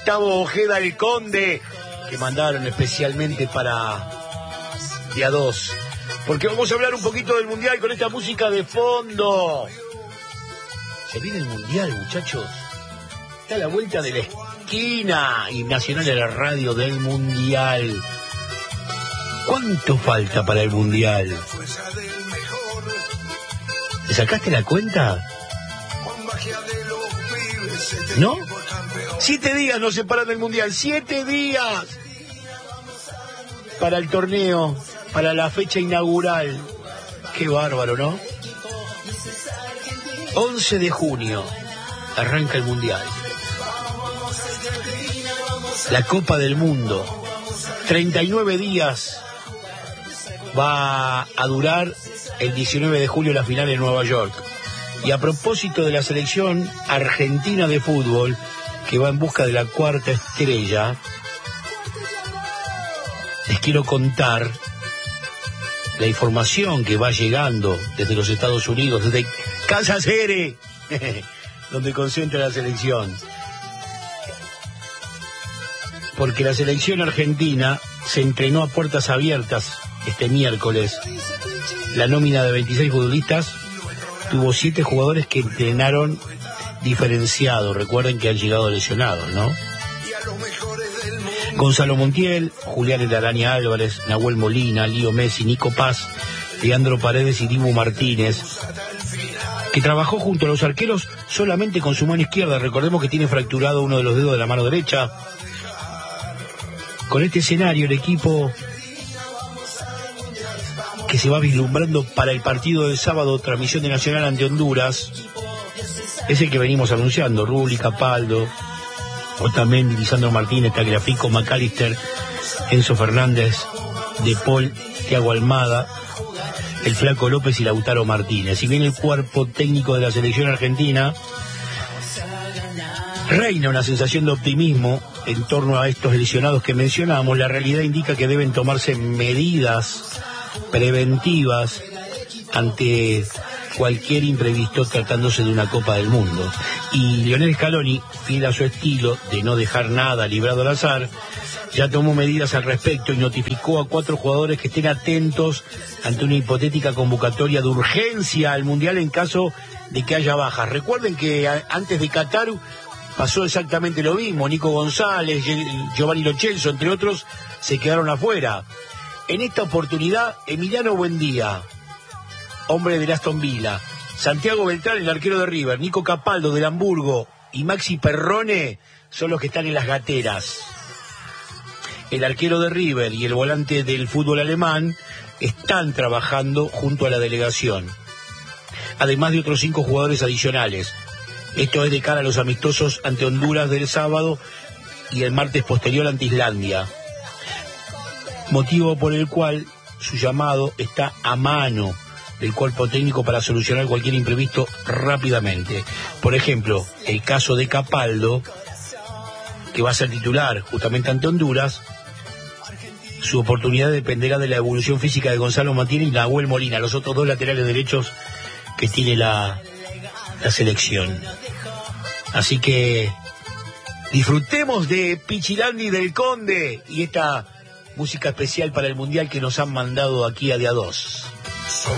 Gustavo Ojeda el Conde, que mandaron especialmente para día 2. Porque vamos a hablar un poquito del Mundial con esta música de fondo. Se viene el Mundial, muchachos. Está a la vuelta de la esquina. Y Nacional de la radio del Mundial. ¿Cuánto falta para el Mundial? ¿Te sacaste la cuenta? ¿No? 7 días nos separan del Mundial. 7 días para el torneo, para la fecha inaugural. Qué bárbaro, ¿no? 11 de junio arranca el Mundial. La Copa del Mundo. 39 días va a durar. El 19 de julio la final en Nueva York. Y a propósito de la selección argentina de fútbol, que va en busca de la 4ª estrella, les quiero contar la información que va llegando desde los Estados Unidos, desde Kansas City, donde concentra la selección. Porque la selección argentina se entrenó a puertas abiertas este miércoles. La nómina de 26 futbolistas tuvo 7 jugadores que entrenaron diferenciados. Recuerden que han llegado lesionados, ¿no? Gonzalo Montiel, Julián El Araña Álvarez, Nahuel Molina, Lío Messi, Nico Paz, Leandro Paredes y Dibu Martínez, que trabajó junto a los arqueros solamente con su mano izquierda. Recordemos que tiene fracturado uno de los dedos de la mano derecha. Con este escenario, el equipo que se va vislumbrando para el partido del sábado, transmisión de Nacional ante Honduras, es el que venimos anunciando: Rulli, Capaldo, Otamendi, Lisandro Martínez, Tagliafico, McAllister, Enzo Fernández, De Paul, Thiago Almada, el Flaco López y Lautaro Martínez. Si bien el cuerpo técnico de la selección argentina reina una sensación de optimismo en torno a estos lesionados que mencionamos, la realidad indica que deben tomarse medidas preventivas ante cualquier imprevisto tratándose de una Copa del Mundo. Y Lionel Scaloni, fiel a su estilo de no dejar nada librado al azar, ya tomó medidas al respecto y notificó a 4 jugadores que estén atentos ante una hipotética convocatoria de urgencia al Mundial en caso de que haya bajas. Recuerden que antes de Qatar pasó exactamente lo mismo. Nico González, Giovanni Lo Celso, entre otros, se quedaron afuera. En esta oportunidad, Emiliano Buendía, hombre del Aston Villa, Santiago Beltrán, el arquero de River, Nico Capaldo del Hamburgo y Maxi Perrone son los que están en las gateras. El arquero de River y el volante del fútbol alemán están trabajando junto a la delegación, además de otros 5 jugadores adicionales. Esto es de cara a los amistosos ante Honduras del sábado y el martes posterior ante Islandia, motivo por el cual su llamado está a mano del cuerpo técnico para solucionar cualquier imprevisto rápidamente. Por ejemplo, el caso de Capaldo, que va a ser titular justamente ante Honduras. Su oportunidad dependerá de la evolución física de Gonzalo Martínez y Nahuel Molina, los otros 2 laterales derechos que tiene la selección. Así que disfrutemos de Pichilandi del Conde y esta música especial para el Mundial que nos han mandado aquí a día 2.